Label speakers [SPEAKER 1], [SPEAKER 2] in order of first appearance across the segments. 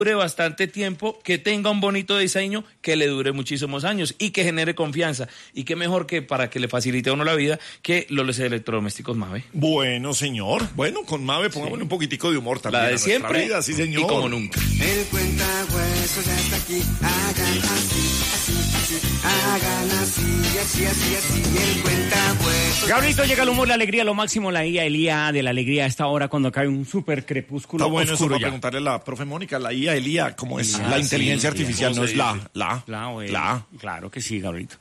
[SPEAKER 1] dure bastante tiempo, que tenga un bonito diseño, que le dure muchísimos años y que genere confianza. Y qué mejor que para que le facilite a uno la vida que los electrodomésticos Mave.
[SPEAKER 2] Bueno, señor. Bueno, con Mave pongámosle un poquitico de humor también.
[SPEAKER 1] La de siempre
[SPEAKER 2] vida, sí, señor.
[SPEAKER 1] Y como nunca.
[SPEAKER 3] El cuentahuesos ya está aquí. Hagan así, hagan así, el cuentahuesos.
[SPEAKER 4] Gabrielito, llega el humor, la alegría, lo máximo, la IA, el IA de la alegría a esta hora cuando cae un súper crepúsculo
[SPEAKER 2] Está bueno
[SPEAKER 4] oscuro
[SPEAKER 2] eso para
[SPEAKER 4] ya.
[SPEAKER 2] preguntarle a la profe Mónica, la IA, el IA, ¿cómo es?
[SPEAKER 4] IA,
[SPEAKER 2] La inteligencia
[SPEAKER 1] sí,
[SPEAKER 2] artificial no es la.
[SPEAKER 4] Claro que sí, Gabrielito.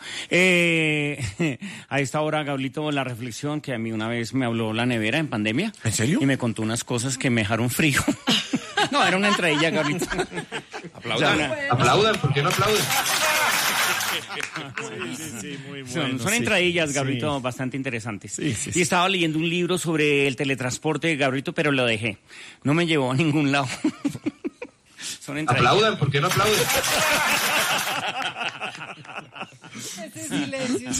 [SPEAKER 4] A esta hora, Gabrielito, la reflexión que a mí una vez me habló la nevera en pandemia.
[SPEAKER 2] ¿En serio?
[SPEAKER 4] Y me contó unas cosas que me dejaron frío. No, era una entradilla, Gabrielito.
[SPEAKER 5] Aplaudan, ¿por qué no aplauden?
[SPEAKER 2] Sí, muy bueno.
[SPEAKER 4] Son entradillas, Gabrielito, bastante interesantes.
[SPEAKER 2] Sí.
[SPEAKER 4] Y estaba leyendo un libro sobre el teletransporte, Gabrielito, pero lo dejé. No me llevó a ningún lado. Son entradillas.
[SPEAKER 5] Aplaudan, ¿por qué no aplauden?
[SPEAKER 6] Ese silencio.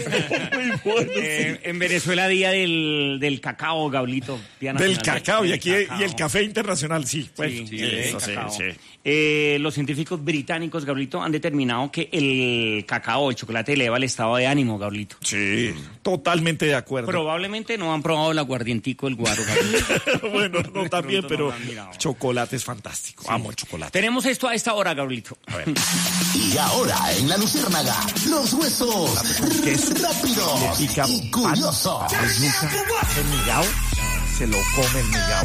[SPEAKER 4] En Venezuela, día del cacao, Gabrielito. Día
[SPEAKER 2] Del
[SPEAKER 4] nacional
[SPEAKER 2] cacao, y
[SPEAKER 4] del
[SPEAKER 2] aquí
[SPEAKER 4] cacao.
[SPEAKER 2] y el café internacional, sí. Pues,
[SPEAKER 4] Sí,
[SPEAKER 2] eso,
[SPEAKER 4] cacao.
[SPEAKER 2] sí.
[SPEAKER 4] Los científicos británicos, Gabrielito, han determinado que el cacao, el chocolate, eleva el estado de ánimo, Gabrielito.
[SPEAKER 2] Sí, totalmente de acuerdo.
[SPEAKER 4] Probablemente no han probado el aguardientico, el guaro, Gabrielito.
[SPEAKER 2] Bueno, no también,
[SPEAKER 4] pronto
[SPEAKER 2] pero
[SPEAKER 4] no lo han mirado.
[SPEAKER 2] chocolate es fantástico. Amo el chocolate.
[SPEAKER 4] Tenemos esto a esta hora, Gabrielito. A ver.
[SPEAKER 7] Y ahora en la Luciérnaga, los huesos rápidos
[SPEAKER 2] Le pica
[SPEAKER 7] y curiosos.
[SPEAKER 2] El migao se lo come el migao.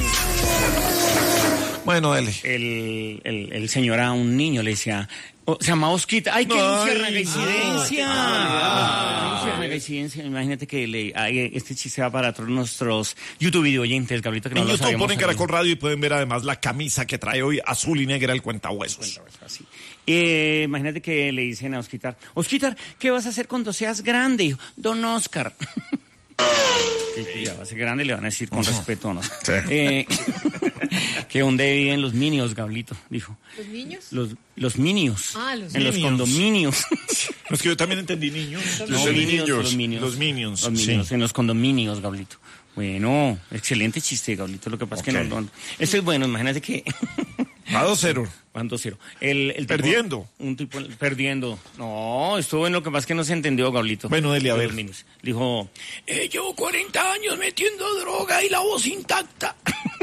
[SPEAKER 2] Bueno, dele.
[SPEAKER 4] El señor a un niño le decía, se llamaba Osquita. ¡Ay, qué luciérnaga incidencia! Luciérnaga incidencia. Imagínate que este chiste va para todos nuestros YouTube video oyentes, Gabrielito, que no
[SPEAKER 2] En
[SPEAKER 4] lo
[SPEAKER 2] YouTube
[SPEAKER 4] sabíamos.
[SPEAKER 2] ponen Caracol Radio y pueden ver además la camisa que trae hoy azul y negra el cuentahuesos.
[SPEAKER 4] Así. Imagínate que le dicen a Osquitar, Osquitar, ¿qué vas a hacer cuando seas grande? Hijo? Don Oscar. Que ya va a ser grande, le van a decir con respeto, ¿no?
[SPEAKER 2] Sí.
[SPEAKER 4] Que donde viven los minions, Gabrielito, dijo.
[SPEAKER 6] ¿Los niños?
[SPEAKER 4] Los minions.
[SPEAKER 6] Ah, los
[SPEAKER 4] en
[SPEAKER 6] minions.
[SPEAKER 4] los condominios.
[SPEAKER 2] No, es que yo también entendí niños.
[SPEAKER 4] No, minions, los minions.
[SPEAKER 2] Los minions,
[SPEAKER 4] Los minions,
[SPEAKER 2] sí.
[SPEAKER 4] en los condominios, Gabrielito. Bueno, excelente chiste, Gabrielito. Lo que pasa es que no. Este es bueno, imagínate que.
[SPEAKER 2] A 2-0.
[SPEAKER 4] Van 2-0. El tipo-
[SPEAKER 2] Perdiendo.
[SPEAKER 4] Un tipo perdiendo. No, estuvo en lo que pasa es que no se entendió, Gabrielito.
[SPEAKER 2] Bueno, dele, a
[SPEAKER 4] De
[SPEAKER 2] ver.
[SPEAKER 4] los minions. Dijo, llevo 40 años metiendo droga y la voz intacta.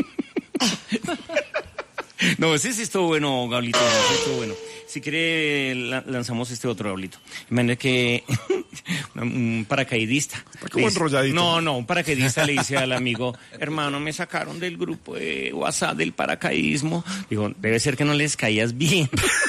[SPEAKER 4] No, ese sí estuvo bueno, Gablito, ese estuvo bueno. Si quiere, lanzamos este otro, Gablito. Imagínate que un paracaidista.
[SPEAKER 2] Está como enrolladito.
[SPEAKER 4] No, un paracaidista le dice al amigo, hermano, me sacaron del grupo de WhatsApp del paracaidismo. Digo, debe ser que no les caías bien.